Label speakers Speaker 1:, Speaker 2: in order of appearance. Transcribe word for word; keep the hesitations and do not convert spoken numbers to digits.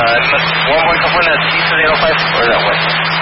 Speaker 1: one one component T three zero five or that way.